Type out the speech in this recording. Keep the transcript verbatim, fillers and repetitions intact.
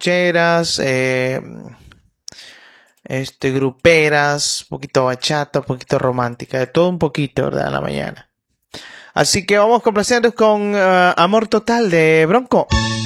rancheras, eh, este, gruperas, un poquito bachata, un poquito romántica, de todo un poquito, ¿verdad? En la mañana. Así que vamos complaciendo con uh, Amor Total de Bronco.